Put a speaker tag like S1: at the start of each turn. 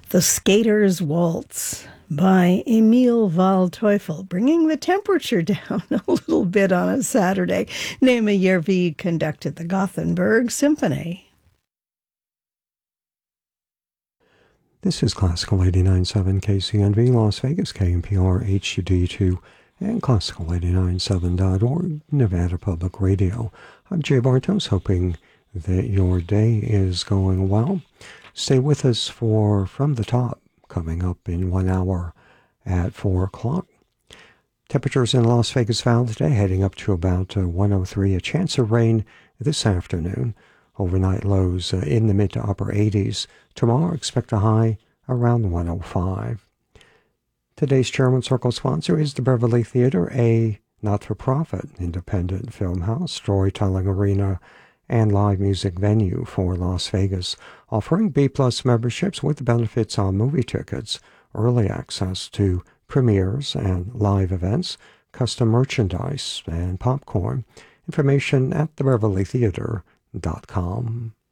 S1: The Skater's Waltz by Emil Waldteufel, bringing the temperature down a little bit on a Saturday. Naima Järvi conducted the Gothenburg Symphony.
S2: This is Classical 89.7 KCNV, Las Vegas, KNPR, HD2, and Classical897.org, Nevada Public Radio. I'm Jay Bartos, hoping that your day is going well. Stay with us for From the Top, coming up in 1 hour at 4 o'clock. Temperatures in Las Vegas Valley today heading up to about 103. A chance of rain this afternoon. Overnight lows in the mid to upper 80s. Tomorrow, expect a high around 105. Today's Chairman Circle sponsor is the Beverly Theater, a not-for-profit independent film house, storytelling arena, and live music venue for Las Vegas, offering B-Plus memberships with benefits on movie tickets, early access to premieres and live events, custom merchandise, and popcorn. Information at thebeverlytheater.com.